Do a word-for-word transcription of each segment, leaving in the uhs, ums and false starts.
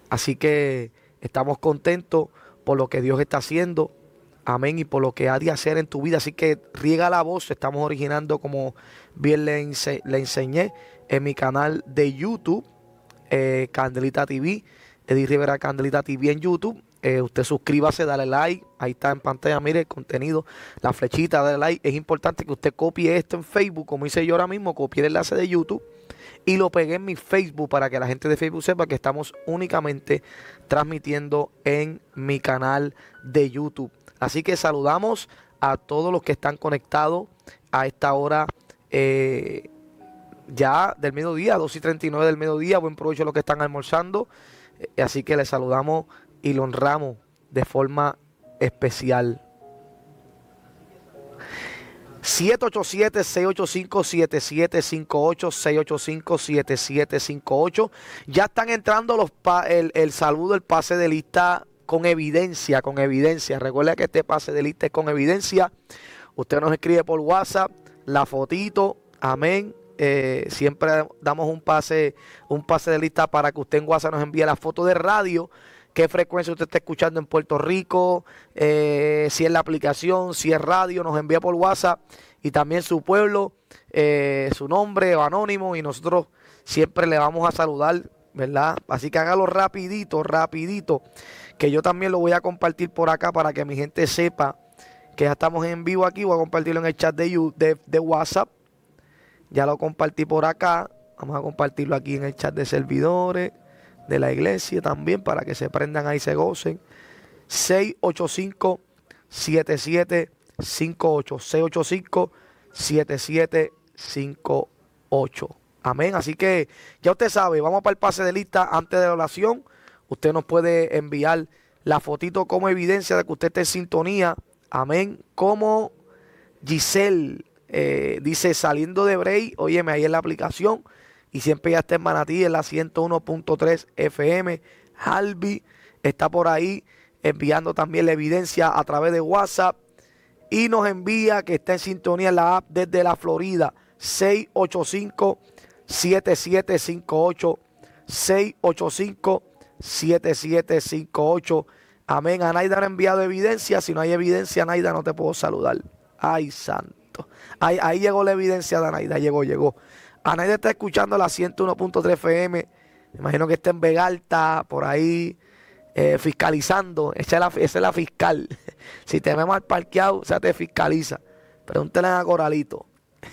Así que estamos contentos por lo que Dios está haciendo. Amén. Y por lo que ha de hacer en tu vida. Así que riega la voz. Estamos originando, como bien le, ense le enseñé, en mi canal de YouTube, eh, Candelita T V. Eddie Rivera Candelita T V en YouTube. Eh, usted suscríbase, dale like. Ahí está en pantalla, mire el contenido, la flechita, dale like. Es importante que usted copie esto en Facebook, como hice yo ahora mismo. Copié el enlace de YouTube y lo pegué en mi Facebook para que la gente de Facebook sepa que estamos únicamente transmitiendo en mi canal de YouTube. Así que saludamos a todos los que están conectados a esta hora eh, ya del mediodía, dos y treinta y nueve del mediodía. Buen provecho a los que están almorzando. Eh, así que les saludamos y lo honramos de forma especial. siete ocho siete, seis ocho cinco, siete siete cinco ocho, seis ocho cinco, siete siete cinco ocho. Ya están entrando los pa el, el saludo, el pase de lista con evidencia, con evidencia. Recuerda que este pase de lista es con evidencia. Usted nos escribe por WhatsApp, la fotito, amén. Eh, siempre damos un pase, un pase de lista para que usted en WhatsApp nos envíe la foto de radio. Qué frecuencia usted está escuchando en Puerto Rico, eh, si es la aplicación, si es radio, nos envía por WhatsApp y también su pueblo, eh, su nombre o anónimo, y nosotros siempre le vamos a saludar, ¿verdad? Así que hágalo rapidito, rapidito, que yo también lo voy a compartir por acá para que mi gente sepa que ya estamos en vivo aquí. Voy a compartirlo en el chat de, de, de WhatsApp, ya lo compartí por acá, vamos a compartirlo aquí en el chat de servidores de la iglesia también, para que se prendan ahí y se gocen. seis ocho cinco, siete siete cinco ocho, seis ocho cinco, siete siete cinco ocho. Amén. Así que ya usted sabe, vamos para el pase de lista antes de la oración. Usted nos puede enviar la fotito como evidencia de que usted está en sintonía. Amén. Como Giselle eh, dice, saliendo de Bray, óyeme ahí en la aplicación. Y siempre ya está en Manatí, en la ciento uno punto tres F M. Harvey está por ahí enviando también la evidencia a través de WhatsApp. Y nos envía que está en sintonía en la app desde la Florida. seis ocho cinco, siete siete cinco ocho. seis ocho cinco, siete siete cinco ocho. Amén. A Naida han enviado evidencia. Si no hay evidencia, Naida, no te puedo saludar. Ay, santo. Ahí, ahí llegó la evidencia de Naida. Llegó, llegó. Anaida está escuchando la ciento uno punto tres F M. Me imagino que está en Vega Alta, por ahí, eh, fiscalizando. Esa es, la, esa es la fiscal. Si te vemos al parqueado, o sea, te fiscaliza. Pregúntale a Coralito.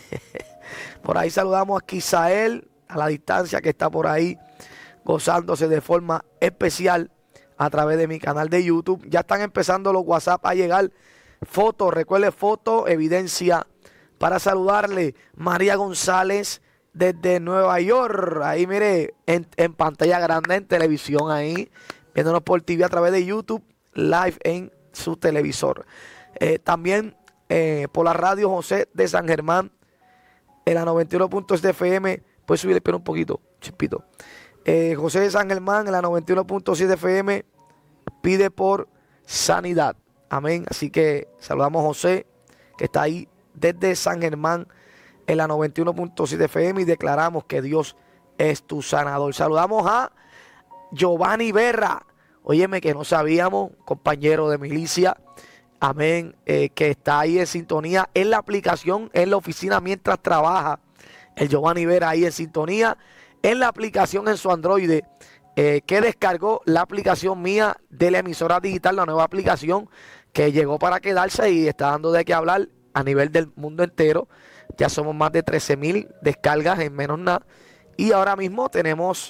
Por ahí saludamos a Kisael, a la distancia, que está por ahí gozándose de forma especial a través de mi canal de YouTube. Ya están empezando los WhatsApp a llegar. Fotos, recuerde, foto, evidencia. Para saludarle, María González desde Nueva York. Ahí mire, en, en pantalla grande, en televisión ahí, viéndonos por T V a través de YouTube, live en su televisor. Eh, también eh, por la radio José de San Germán, en la noventa y uno punto siete F M. Puedes subir el pelo un poquito, chispito. Eh, José de San Germán, en la noventa y uno punto siete F M, pide por sanidad. Amén. Así que saludamos a José, que está ahí desde San Germán en la noventa y uno punto siete F M, y declaramos que Dios es tu sanador. Saludamos a Giovanni Berra, óyeme, que no sabíamos, compañero de milicia, amén, eh, que está ahí en sintonía en la aplicación, en la oficina mientras trabaja. El Giovanni Berra ahí en sintonía en la aplicación en su Android, eh, que descargó la aplicación mía de la emisora digital, la nueva aplicación que llegó para quedarse y está dando de qué hablar a nivel del mundo entero. Ya somos más de trece mil descargas en menos nada. Y ahora mismo tenemos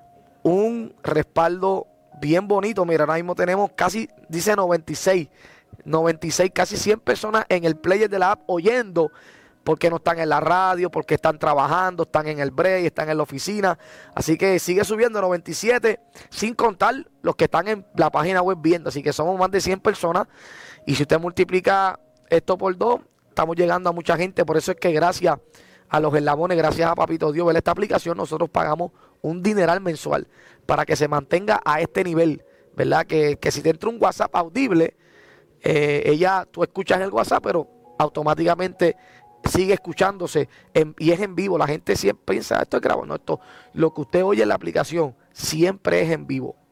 un respaldo bien bonito. Mira, ahora mismo tenemos casi, dice noventa y seis, noventa y seis, casi cien personas en el player de la app oyendo, porque no están en la radio, porque están trabajando, están en el break, están en la oficina. Así que sigue subiendo, noventa y siete, sin contar los que están en la página web viendo. Así que somos más de cien personas. Y si usted multiplica esto por dos, estamos llegando a mucha gente. Por eso es que gracias a los eslabones, gracias a Papito Dios, ver esta aplicación, nosotros pagamos un dineral mensual para que se mantenga a este nivel, ¿verdad? Que, que si te entra un WhatsApp audible, eh, ella, tú escuchas el WhatsApp, pero automáticamente sigue escuchándose en, y es en vivo. La gente siempre piensa, esto es grabado. No, esto, lo que usted oye en la aplicación siempre es en vivo.